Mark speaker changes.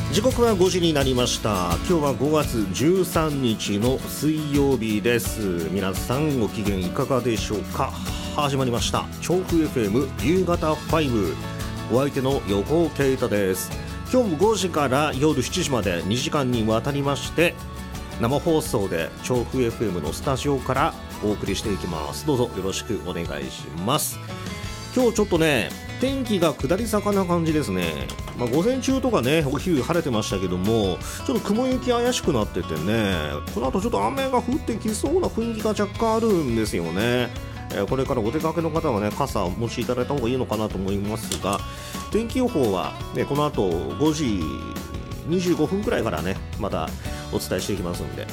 Speaker 1: 時刻は5時になりました。今日は5月13日の水曜日です。皆さんご機嫌いかがでしょうか。始まりました調布 FM 夕方5、お相手の横尾啓太です。今日も5時から夜7時まで2時間にわたりまして生放送で調布 FM のスタジオからお送りしていきます。どうぞよろしくお願いします。今日ちょっとね天気が下り坂な感じですね。午前中とかねお昼晴れてましたけども、ちょっと雲行き怪しくなっててね、この後ちょっと雨が降ってきそうな雰囲気が若干あるんですよね。これからお出かけの方はね傘をお持ちいただいた方がいいのかなと思いますが、天気予報は、ね、この後5時25分くらいからねまたお伝えしていきますんで、